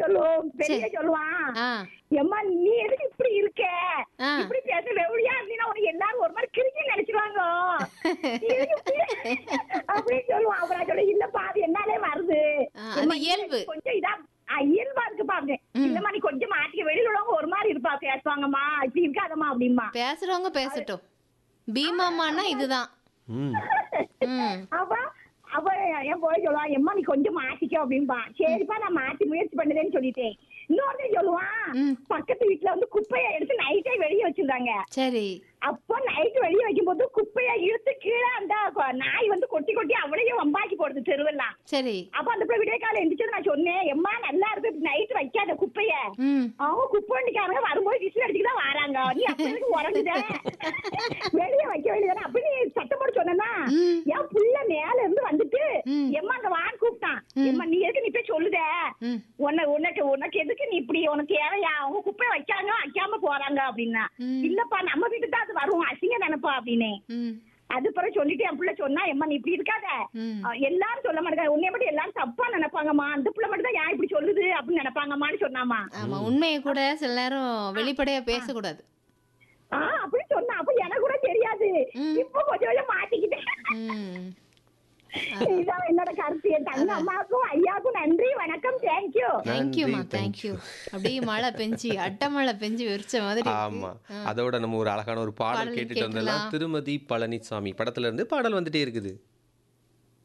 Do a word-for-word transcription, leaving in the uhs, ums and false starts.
சொல்லுவோம், பெரிய சரி. சொல்லுவான், ஆ. எம்மா நீ எதுக்கு இப்படி இருக்க, ஆ. இப்படி பேச வெகுளியா இருந்தீங்கன்னா உனக்கு எல்லாரும் ஒரு மாதிரி கிரிஞ்சு நினைச்சிருவாங்க, நீ எதுக்கு இப்படி அப்படின்னு சொல்லுவான். அப்புறம் நான் சொல்லுவேன், இல்லப்பா அது என்னாலே வருது, ஆ, அது எம்மா இயல்பு. கொஞ்சம் இதா ஆ, இயல்பா இருக்குப்பா அப்படின்னு. ம். இல்லம்மா நீ கொஞ்சம் மாட்டிக்க, வெளியில உள்ளவங்க ஒரு மாதிரி இருப்பா பேசுவாங்கம்மா, இப்படி இருக்காதம்மா அப்படிமா. பேசுறவங்க பேசட்டும். பீமாமான்னா இதுதான். ம். ம். அப்ப அப்ப என் போய் சொல்லுவான், எம்மா நீ கொஞ்சம் மாட்டிக்கோ அப்படின்பா. சரிப்பா நான் மாட்டி முயற்சி பண்ணுதேன்னு சொல்லிட்டேன். இன்னொருத்தன் சொல்லுவான், ம். பக்கத்து வீட்டுல வந்து குப்பையை எடுத்து நைட்டே வெளியே வச்சிருந்தாங்க. சரி. அப்போ நைட்டு வெளியே வைக்கும் போது குப்பையை இழுத்து கீழே அந்த கொ- நாய் வந்து கொட்டி கொட்டி அவளையும் வம்பாக்கி போடுது தெருவெல்லாம். சரி. அப்ப அந்த பிள்ளை விடிய காலம் எந்திரிச்சது நான் சொன்னேன், எம்மா நல்லா இருக்கு நைட்டு வைக்காத குப்பைய, ம். அவங்க குப்பை வண்டிக்காரங்க வரும்போது விசில் அடிச்சுட்டு தான் வராங்க, நீ அப்படி உறங்குத வெளியே வைக்க வேண்டியதானே அப்படின்னு சத்தம் போட்டு சொன்னா, ம். என் புள்ள மேல இருந்து வந்துட்டு ம். எம்மா அங்க வான்னு கூப்பிட்டான். ம். எம்மா நீ எதுக்கு நீ போய் சொல்லுத, ம். உன்னை உனக்கு உனக்கு எதுக்கு நீ இப்படி, உனக்கு தேவையா, அவங்க குப்பை வைக்காங்க வைக்காம போறாங்க அப்படின்னா. ம். இல்லப்பா நம்ம வீட்டுக்கு தான் அது வரும், அசிங்க நினைப்பா அப்படின்னு. ம். அது பிறகு சொல்லிட்டு என் பிள்ளை சொன்னா, எம்மா நீ இப்படி இருக்காத, ம். அஹ் எல்லாரும் சொல்ல மாட்டேங்க, உன்னைய மட்டும் எல்லாரும் தப்பா நினைப்பாங்கம்மா, அந்த பிள்ளை மட்டும் தான் ஏன் இப்படி சொல்லுது அப்படின்னு நினைப்பாங்கம்மான்னு சொன்னாமா. ஆமா, உண்மையை கூட சில நேரம் வெளிப்படையா பேசக்கூடாது. ஆ அப்படின்னு சொன்னா. அப்ப எனக்கு கூட தெரியாது, ம். இப்ப கொஞ்சம் கொஞ்சம் மாட்டிக்கிட்டேன். ம். இதான் என்னோட கருத்து. என் தங்க அம்மாவுக்கும் ஐயாவுக்கும் நன்றி, வணக்கம், தேங்க்யூ. தேங்க்யூமா, நன்றி, தேங்க்யூ. அப்படியே மழை பெஞ்சு அட்டை மழை பெஞ்சு வெறிச்ச மாதிரி இருக்கு. ஆமா. அதோட நம்ம ஒரு அழகான ஒரு பாடல் பாடல் கேட்டுட்டு வந்துடலாம். கேட்கலாம். திருமதி பழனிசாமி படத்துல இருந்து பாடல் வந்துட்டே இருக்குது.